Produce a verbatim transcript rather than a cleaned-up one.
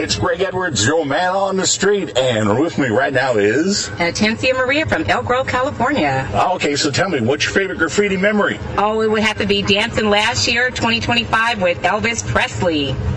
It's Greg Edwards, your man on the street, and with me right now is... Uh, Tancia Maria from Elk Grove, California. Okay, so tell me, what's your favorite graffiti memory? Oh, it would have to be dancing last year, twenty twenty-five, with Elvis Presley.